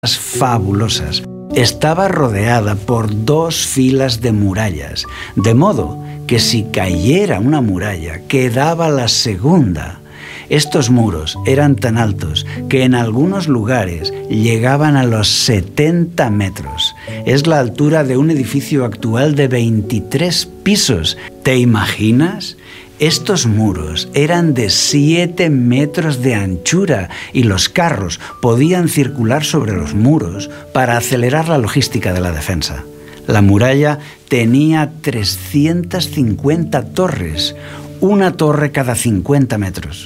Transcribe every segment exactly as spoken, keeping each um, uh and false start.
fabulosas. Estaba rodeada por dos filas de murallas, de modo que si cayera una muralla, quedaba la segunda. Estos muros eran tan altos que en algunos lugares llegaban a los setenta metros. Es la altura de un edificio actual de veintitrés pisos. ¿Te imaginas? Estos muros eran de siete metros de anchura y los carros podían circular sobre los muros para acelerar la logística de la defensa. La muralla tenía trescientas cincuenta torres, una torre cada cincuenta metros.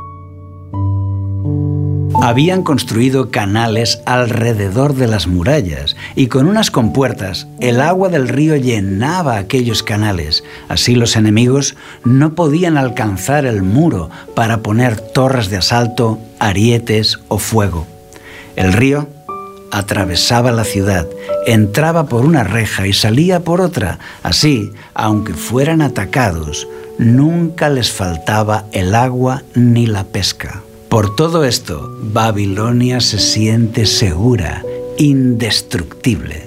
Habían construido canales alrededor de las murallas y con unas compuertas el agua del río llenaba aquellos canales. Así los enemigos no podían alcanzar el muro para poner torres de asalto, arietes o fuego. El río atravesaba la ciudad, entraba por una reja y salía por otra. Así, aunque fueran atacados, nunca les faltaba el agua ni la pesca. Por todo esto, Babilonia se siente segura, indestructible.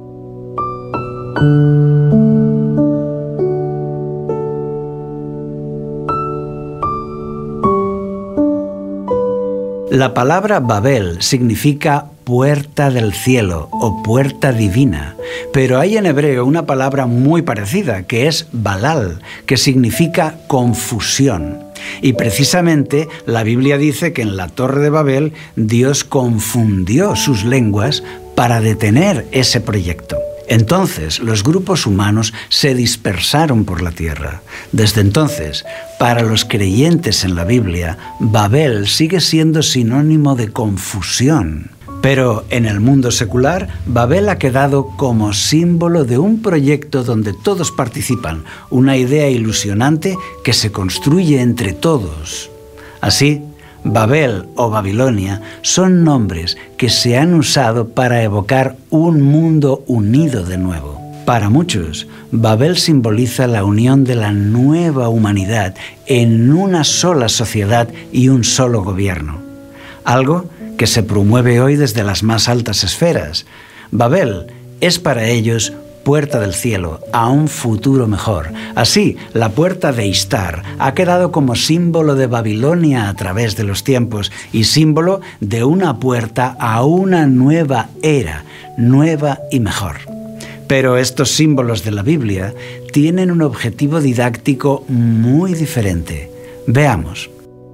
La palabra Babel significa puerta del cielo o puerta divina, pero hay en hebreo una palabra muy parecida que es Balal, que significa confusión. Y precisamente la Biblia dice que en la Torre de Babel Dios confundió sus lenguas para detener ese proyecto. Entonces los grupos humanos se dispersaron por la tierra. Desde entonces, para los creyentes en la Biblia, Babel sigue siendo sinónimo de confusión. Pero en el mundo secular, Babel ha quedado como símbolo de un proyecto donde todos participan, una idea ilusionante que se construye entre todos. Así, Babel o Babilonia son nombres que se han usado para evocar un mundo unido de nuevo. Para muchos, Babel simboliza la unión de la nueva humanidad en una sola sociedad y un solo gobierno. Algo que se promueve hoy desde las más altas esferas. Babel es para ellos puerta del cielo a un futuro mejor. Así, la puerta de Ishtar ha quedado como símbolo de Babilonia a través de los tiempos y símbolo de una puerta a una nueva era, nueva y mejor. Pero estos símbolos de la Biblia tienen un objetivo didáctico muy diferente. Veamos.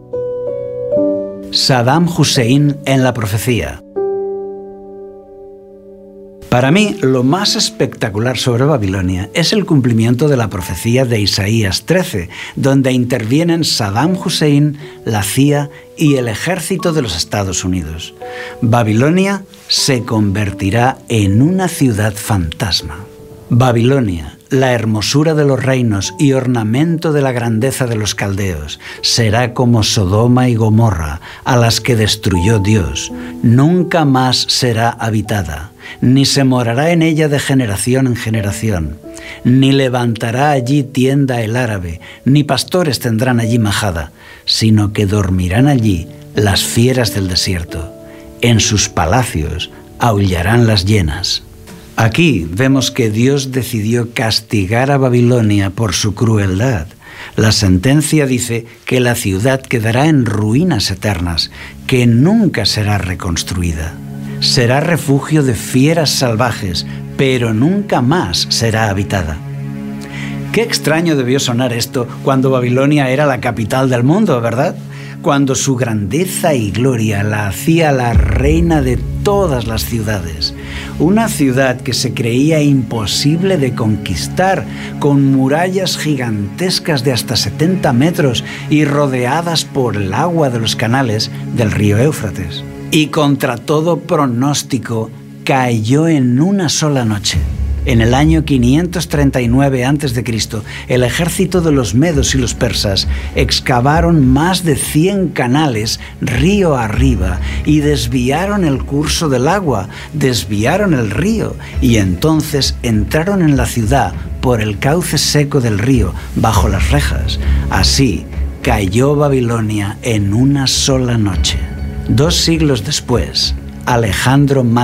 Saddam Hussein en la profecía. Para mí, lo más espectacular sobre Babilonia es el cumplimiento de la profecía de Isaías trece, donde intervienen Saddam Hussein, la C I A y el ejército de los Estados Unidos. Babilonia se convertirá en una ciudad fantasma. Babilonia, la hermosura de los reinos y ornamento de la grandeza de los caldeos, será como Sodoma y Gomorra, a las que destruyó Dios. Nunca más será habitada, ni se morará en ella de generación en generación, ni levantará allí tienda el árabe, ni pastores tendrán allí majada, sino que dormirán allí las fieras del desierto. En sus palacios aullarán las hienas. Aquí vemos que Dios decidió castigar a Babilonia por su crueldad. La sentencia dice que la ciudad quedará en ruinas eternas, que nunca será reconstruida. Será refugio de fieras salvajes, pero nunca más será habitada. Qué extraño debió sonar esto cuando Babilonia era la capital del mundo, ¿verdad? Cuando su grandeza y gloria la hacía la reina de todas las ciudades. Una ciudad que se creía imposible de conquistar, con murallas gigantescas de hasta setenta metros y rodeadas por el agua de los canales del río Éufrates. Y contra todo pronóstico, cayó en una sola noche. En el año quinientos treinta y nueve antes de Cristo, el ejército de los medos y los persas excavaron más de cien canales río arriba y desviaron el curso del agua, desviaron el río y entonces entraron en la ciudad por el cauce seco del río, bajo las rejas. Así cayó Babilonia en una sola noche. Dos siglos después, Alejandro Magno.